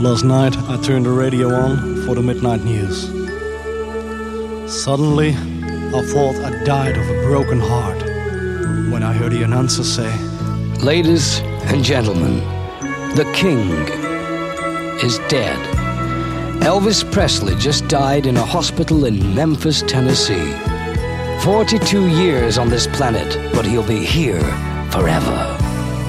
Last night I turned the radio on for the midnight news. Suddenly I thought I died of a broken heart when I heard the announcer say, "Ladies and gentlemen, the king is dead." Elvis Presley just died in a hospital in Memphis, Tennessee. 42 years on this planet, but he'll be here forever.